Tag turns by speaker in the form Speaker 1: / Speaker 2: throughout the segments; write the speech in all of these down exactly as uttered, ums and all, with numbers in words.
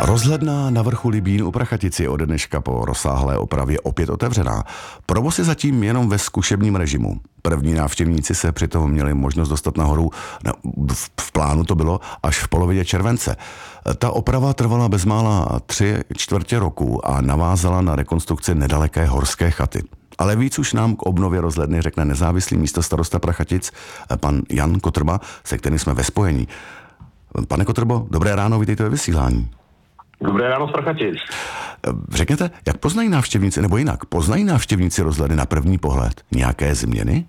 Speaker 1: Rozhledna na vrchu Libín u Prachatic je ode dneška po rozsáhlé opravě opět otevřená. Provoz je zatím jenom ve zkušebním režimu. První návštěvníci se přitom měli možnost dostat nahoru, v plánu to bylo až v polovině července. Ta oprava trvala bezmála tři čtvrtě roku a navázala na rekonstrukci nedaleké horské chaty. Ale víc už nám k obnově rozhledny řekne nezávislý místostarosta Prachatic, pan Jan Kotrba, se kterým jsme ve spojení. Pane Kotrbo, dobré ráno, vítejte ve vysílání.
Speaker 2: Dobré ráno z Prachatic.
Speaker 1: Řekněte, jak poznají návštěvníci, nebo jinak, poznají návštěvníci rozhledny na první pohled nějaké změny?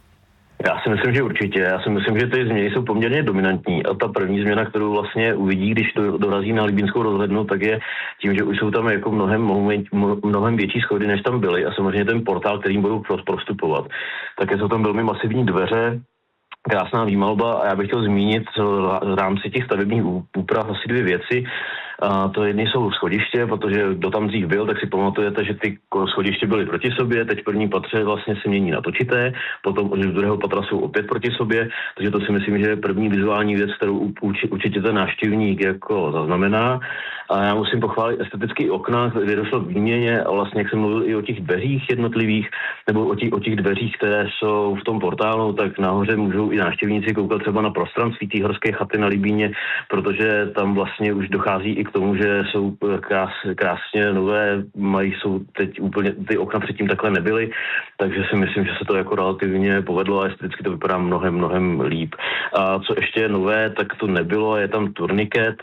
Speaker 2: Já si myslím, že určitě. Já si myslím, že ty změny jsou poměrně dominantní a ta první změna, kterou vlastně uvidí, když do, dorazí na libýnskou rozhlednu, tak je tím, že už jsou tam jako mnohem, mnohem větší schody, než tam byly a samozřejmě ten portál, kterým budou prostupovat. Také jsou tam velmi masivní dveře, krásná výmalba a já bych chtěl zmínit v rámci těch stavebních úprav asi dvě věci. A to jedny jsou schodiště, protože kdo tam dřív byl, tak si pamatujete, že ty schodiště byly proti sobě, teď v první patře vlastně se mění na točité, potom z druhého patra jsou opět proti sobě, takže to si myslím, že je první vizuální věc, kterou určitě ten návštěvník jako zaznamená. A já musím pochválit estetický okna, kde došlo k výměně a vlastně, jak jsem mluvil i o těch dveřích jednotlivých, nebo o těch, o těch dveřích, které jsou v tom portálu, tak nahoře můžou i návštěvníci koukat třeba na prostranství té horské chaty na Libíně, protože tam vlastně už dochází i k tomu, že jsou krás, krásně nové, mají, jsou teď úplně, ty okna předtím takhle nebyly, takže si myslím, že se to jako relativně povedlo a esteticky to vypadá mnohem, mnohem líp. A co ještě je nové, tak to nebylo, je tam turniket.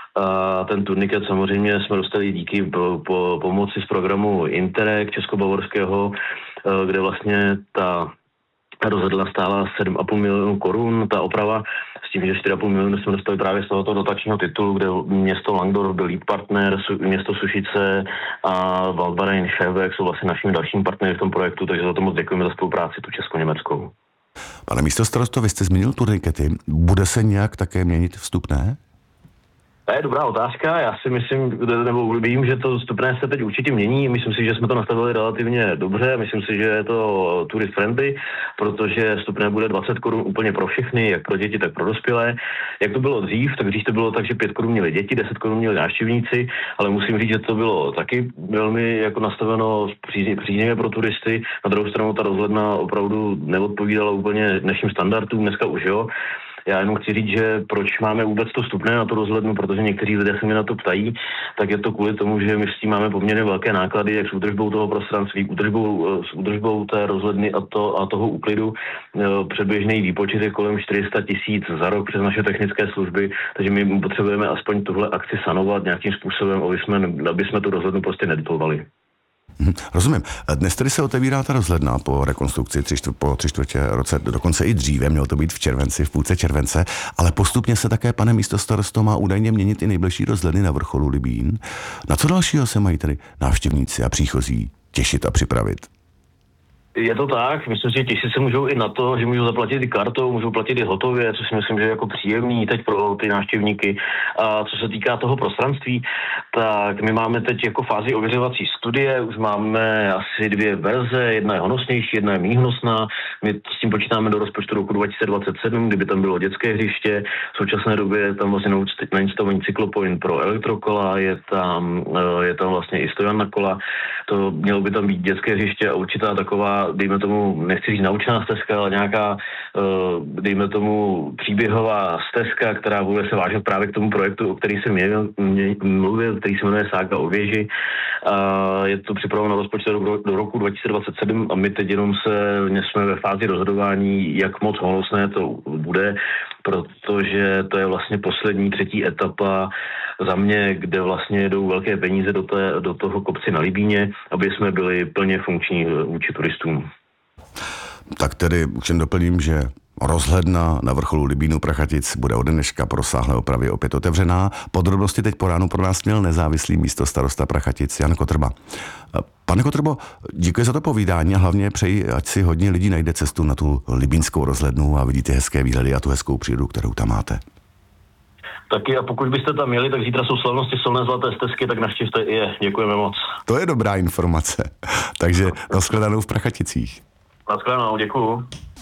Speaker 2: A ten turniket samozřejmě jsme dostali díky po, po pomoci z programu Interreg českobavorského, kde vlastně ta rozhledna stála sedm a půl milionu korun, ta oprava, s tím, že čtyři a půl milionu jsme dostali právě z tohoto dotačního titulu, kde město Langdorf byl lead partner, město Sušice a Waldverein Scherbeck jsou vlastně našimi dalšími partnery v tom projektu, takže za to moc děkujeme za spolupráci tu česko-německou.
Speaker 1: Pane místostarosto, vy jste zmínil turnikety. Bude se nějak také měnit vstupné?
Speaker 2: To je dobrá otázka, já si myslím, nebo vím, že to vstupné se teď určitě mění, myslím si, že jsme to nastavili relativně dobře, myslím si, že je to tourist friendly, protože vstupné bude dvacet korun úplně pro všechny, jak pro děti, tak pro dospělé. Jak to bylo dřív, tak dřív to bylo tak, že pět korun měli děti, deset korun měli návštěvníci, ale musím říct, že to bylo taky velmi jako nastaveno příznivě pro turisty. Na druhou stranu ta rozhledna opravdu neodpovídala úplně dnešním standardům, dneska už jo. Já jenom chci říct, že proč máme vůbec to vstupné na tu rozhlednu, protože někteří lidé se mě na to ptají, tak je to kvůli tomu, že my s tím máme poměrně velké náklady, jak s údržbou toho prostranství, údržbou, s údržbou té rozhledny a, to, a toho úklidu. Předběžný výpočet je kolem čtyři sta tisíc za rok přes naše technické služby, takže my potřebujeme aspoň tuhle akci sanovat nějakým způsobem, aby jsme, aby jsme tu rozhlednu prostě nedoplovali.
Speaker 1: Rozumím. Dnes tedy se otevírá ta rozhledna po rekonstrukci tři čtvrt, po tři čtvrtě roce, dokonce i dříve, mělo to být v červenci, v půlce července, ale postupně se také, pane místostarosto, má údajně měnit i nejbližší rozhledny na vrcholu Libín. Na co dalšího se mají tedy návštěvníci a příchozí těšit a připravit?
Speaker 2: Je to tak, myslím si, že těšit se můžou i na to, že můžou zaplatit i kartou, můžou platit i hotově, což si myslím, že je jako příjemný teď pro ty návštěvníky. A co se týká toho prostranství, tak my máme teď jako fázi ověřovací studie, už máme asi dvě verze, jedna je honosnější, jedna je méně honosná. My s tím počítáme do rozpočtu roku dva tisíce dvacet sedm, kdyby tam bylo dětské hřiště. V současné době je tam vlastně nainstalovaný cyklopoint pro elektrokola, je tam, je tam vlastně i stojan kola. To mělo by tam být dětské hřiště a určitá taková, dejme tomu, nechci říct naučná stezka, ale nějaká, dejme tomu, příběhová stezka, která bude se vážet právě k tomu projektu, o který jsem mluvil, který se jmenuje Sága o věži. Je to připraveno na rozpočet do roku dva tisíce dvacet sedm a my teď jenom se, jsme ve fázi rozhodování, jak moc honosné to bude, protože to je vlastně poslední třetí etapa za mě, kde vlastně jdou velké peníze do, té, do toho kopce na Libíně, aby jsme byli plně funkční vůči turistům.
Speaker 1: Tak tedy už jen doplním, že rozhledna na vrcholu Libínu Prachatic bude ode dneška po rozsáhlé opravě opět otevřená. Podrobnosti teď po ránu pro nás měl nezávislý místostarosta Prachatic Jan Kotrba. Pane Kotrbo, děkuji za to povídání a hlavně přeji, ať si hodně lidí najde cestu na tu libínskou rozhlednu a vidíte hezké výhledy a tu hezkou přírodu, kterou tam máte.
Speaker 2: Taky a pokud byste tam měli, tak zítra jsou slavnosti Solné zlaté stezky, tak navštivte i je. Děkujeme moc.
Speaker 1: To je dobrá informace. Takže nashledanou v Prachaticích.
Speaker 2: Nashledanou, děkuju.